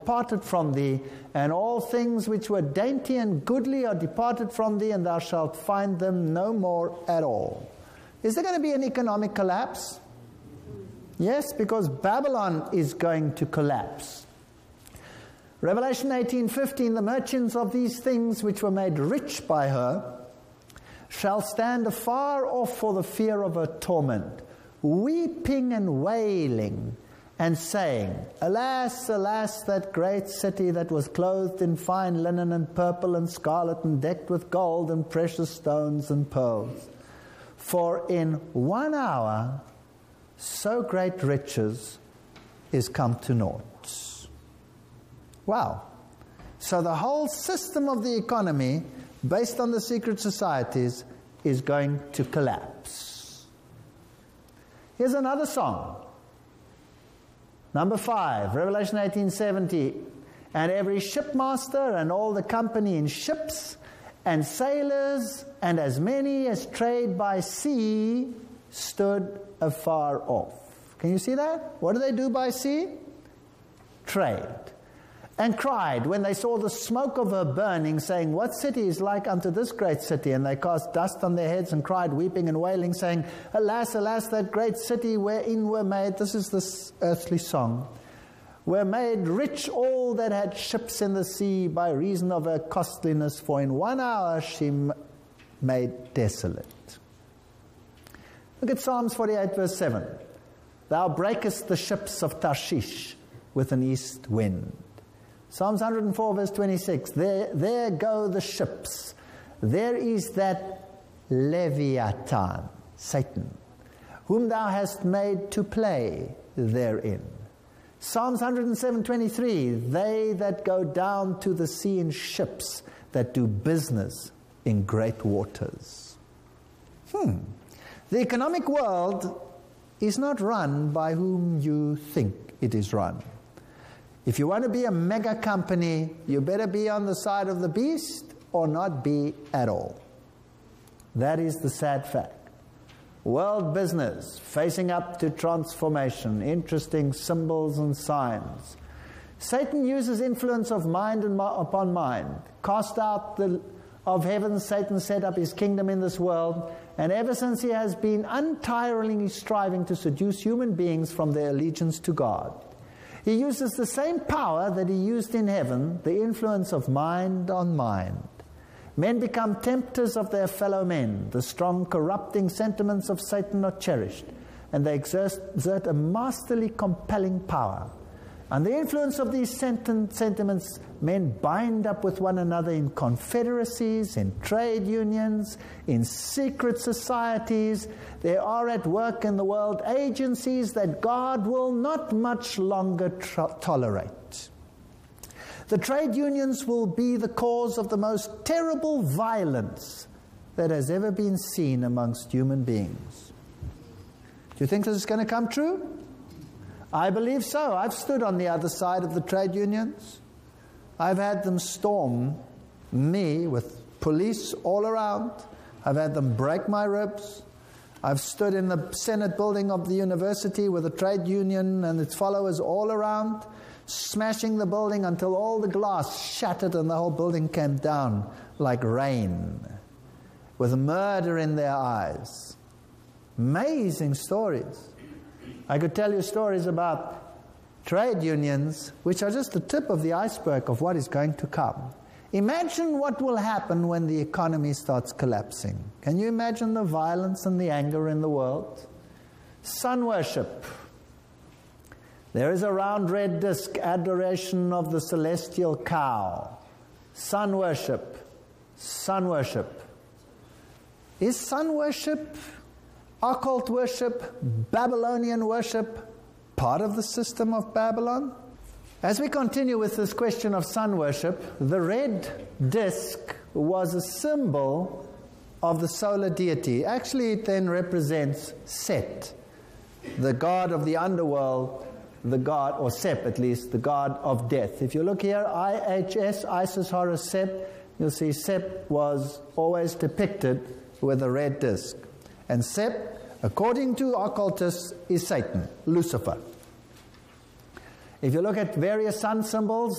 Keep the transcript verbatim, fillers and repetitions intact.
departed from thee, and all things which were dainty and goodly are departed from thee, and thou shalt find them no more at all. Is there going to be an economic collapse? Yes, because Babylon is going to collapse. Revelation eighteen fifteen, the merchants of these things which were made rich by her shall stand afar off for the fear of her torment, weeping and wailing, and saying, Alas, alas, that great city that was clothed in fine linen and purple and scarlet and decked with gold and precious stones and pearls. For in one hour so great riches is come to naught. Wow. So the whole system of the economy, based on the secret societies, is going to collapse. Here's another song. Number five, Revelation eighteen seventy. And every shipmaster and all the company in ships and sailors and as many as trade by sea stood afar off. Can you see that? What do they do by sea? Trade. And cried when they saw the smoke of her burning, saying, What city is like unto this great city? And they cast dust on their heads and cried, weeping and wailing, saying, Alas, alas, that great city wherein were made, this is this earthly song, were made rich all that had ships in the sea by reason of her costliness, for in one hour she m- made desolate. Look at Psalms forty-eight verse seven. Thou breakest the ships of Tarshish with an east wind. Psalms one hundred four verse twenty-six. There, there go the ships. There is that Leviathan, Satan, whom thou hast made to play therein. Psalms one hundred seven twenty-three. They that go down to the sea in ships, that do business in great waters. Hmm. The economic world is not run by whom you think it is run. If you want to be a mega company, you better be on the side of the beast or not be at all. That is the sad fact. World business, facing up to transformation, interesting symbols and signs. Satan uses influence of mind and ma- upon mind. Cast out the of heaven, Satan set up his kingdom in this world, and ever since he has been untiringly striving to seduce human beings from their allegiance to God. He uses the same power that he used in heaven, the influence of mind on mind. Men become tempters of their fellow men. The strong, corrupting sentiments of Satan are cherished, and they exert, exert a masterly, compelling power. Under the influence of these sent- sentiments, men bind up with one another in confederacies, in trade unions, in secret societies. There are at work in the world agencies that God will not much longer tr- tolerate. The trade unions will be the cause of the most terrible violence that has ever been seen amongst human beings. Do you think this is going to come true? I believe so. I've stood on the other side of the trade unions. I've had them storm me with police all around. I've had them break my ribs. I've stood in the Senate building of the university with a trade union and its followers all around, smashing the building until all the glass shattered and the whole building came down like rain, with murder in their eyes. Amazing stories. I could tell you stories about trade unions, which are just the tip of the iceberg of what is going to come. Imagine what will happen when the economy starts collapsing. Can you imagine the violence and the anger in the world? Sun worship. There is a round red disc, adoration of the celestial cow. Sun worship. Sun worship. Is sun worship, occult worship, Babylonian worship part of the system of Babylon? As we continue with this question of sun worship, the red disc was a symbol of the solar deity. Actually, it then represents Set, the god of the underworld, the god, or Sep at least, the god of death. If you look here, I H S, Isis, Horus, Sep, you'll see Sep was always depicted with a red disc. And Sep, according to occultists, is Satan, Lucifer. If you look at various sun symbols,